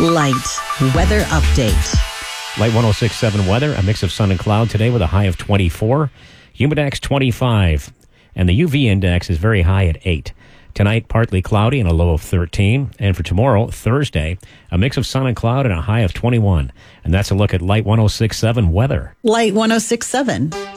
Light weather update. Light 106.7 weather, a mix of sun and cloud today with a high of 24. Humidex 25. And the UV index is very high at 8. Tonight, partly cloudy and a low of 13. And for tomorrow, Thursday, a mix of sun and cloud and a high of 21. And that's a look at Light 106.7 weather. Light 106.7.